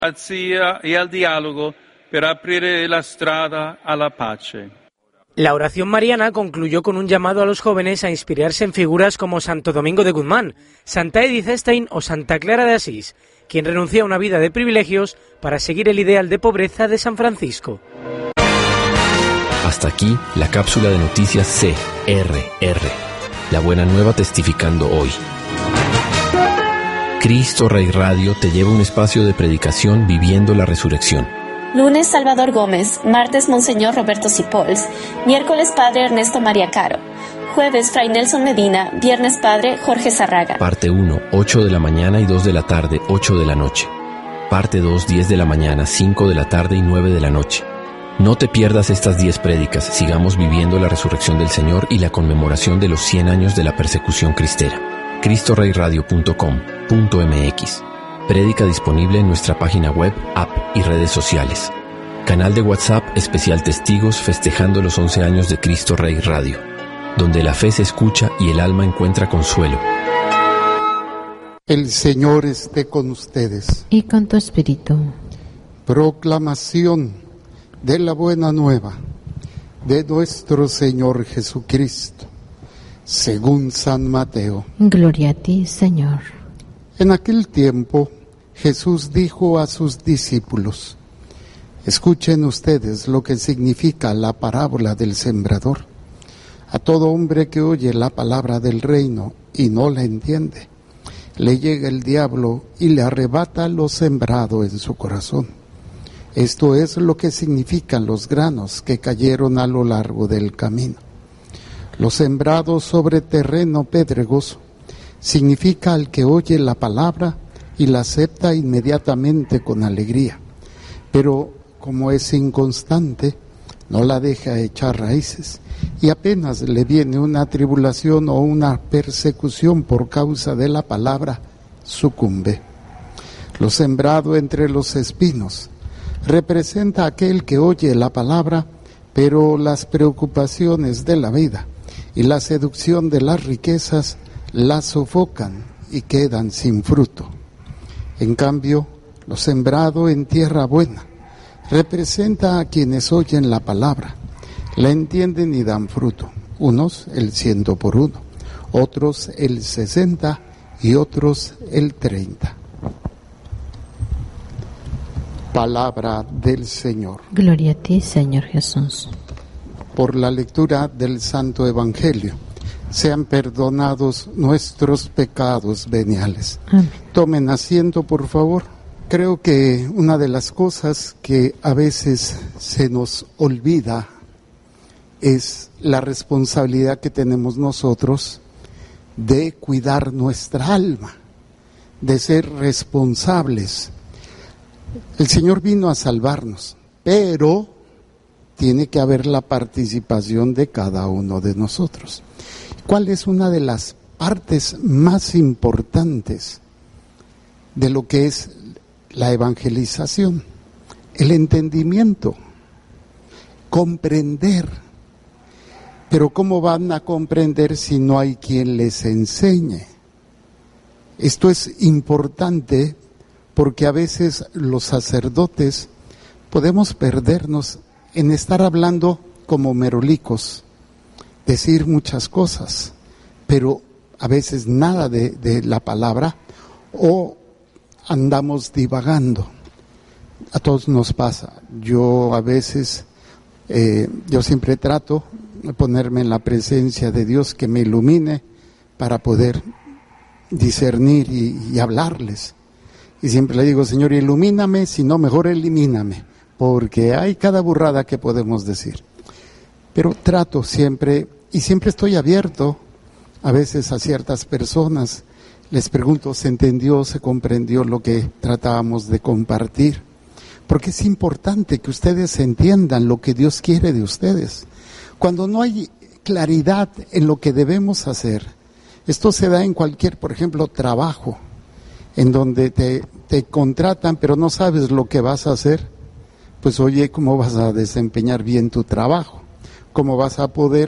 e al dialogo per aprire la strada alla pace. La oración mariana concluyó con un llamado a los jóvenes a inspirarse en figuras como Santo Domingo de Guzmán, Santa Edith Stein o Santa Clara de Asís, quien renunció a una vida de privilegios para seguir el ideal de pobreza de San Francisco. Hasta aquí la cápsula de noticias CRR. La buena nueva testificando hoy. Cristo Rey Radio te lleva a un espacio de predicación viviendo la resurrección. Lunes, Salvador Gómez. Martes, Monseñor Roberto Cipols. Miércoles, Padre Ernesto María Caro. Jueves, Fray Nelson Medina. Viernes, Padre Jorge Zarraga. Parte 1, 8 de la mañana y 2 de la tarde, 8 de la noche. Parte 2, 10 de la mañana, 5 de la tarde y 9 de la noche. No te pierdas estas 10 prédicas. Sigamos viviendo la resurrección del Señor y la conmemoración de los 100 años de la persecución cristera. cristoreyradio.com.mx. Prédica disponible en nuestra página web, app y redes sociales. Canal de WhatsApp especial Testigos festejando los 11 años de Cristo Rey Radio, donde la fe se escucha y el alma encuentra consuelo. El Señor esté con ustedes. Y con tu espíritu. Proclamación de la buena nueva de nuestro Señor Jesucristo, según San Mateo. Gloria a ti, Señor. En aquel tiempo, Jesús dijo a sus discípulos: escuchen ustedes lo que significa la parábola del sembrador. A todo hombre que oye la palabra del reino y no la entiende, le llega el diablo y le arrebata lo sembrado en su corazón. Esto es lo que significan los granos que cayeron a lo largo del camino. Lo sembrado sobre terreno pedregoso significa al que oye la palabra y la acepta inmediatamente con alegría, pero como es inconstante, no la deja echar raíces y apenas le viene una tribulación o una persecución por causa de la palabra, sucumbe. Lo sembrado entre los espinos representa a aquel que oye la palabra, pero las preocupaciones de la vida y la seducción de las riquezas la sofocan y quedan sin fruto. En cambio, lo sembrado en tierra buena representa a quienes oyen la palabra, la entienden y dan fruto, unos el 100 por 1, otros el 60 y otros el 30. Palabra del Señor. Gloria a ti, Señor Jesús. Por la lectura del Santo Evangelio, sean perdonados nuestros pecados veniales. Amén. Tomen asiento, por favor. Creo que una de las cosas que a veces se nos olvida es la responsabilidad que tenemos nosotros de cuidar nuestra alma, de ser responsables. El Señor vino a salvarnos, pero tiene que haber la participación de cada uno de nosotros. ¿Cuál es una de las partes más importantes de lo que es la evangelización? El entendimiento, comprender. Pero ¿cómo van a comprender si no hay quien les enseñe? Esto es importante porque a veces los sacerdotes podemos perdernos en estar hablando como merolicos, decir muchas cosas, pero a veces nada de la palabra, o andamos divagando. A todos nos pasa. Yo a veces, yo siempre trato de ponerme en la presencia de Dios que me ilumine para poder discernir y hablarles. Y siempre le digo: Señor, ilumíname, si no, mejor elimíname, porque hay cada burrada que podemos decir. Pero trato siempre, y siempre estoy abierto, a veces a ciertas personas, les pregunto: ¿se entendió, se comprendió lo que tratábamos de compartir? Porque es importante que ustedes entiendan lo que Dios quiere de ustedes. Cuando no hay claridad en lo que debemos hacer, esto se da en cualquier, por ejemplo, trabajo, en donde te contratan, pero no sabes lo que vas a hacer. Pues oye, ¿cómo vas a desempeñar bien tu trabajo? ¿Cómo vas a poder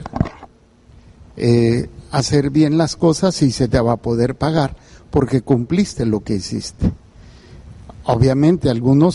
hacer bien las cosas y se te va a poder pagar porque cumpliste lo que hiciste? Obviamente algunos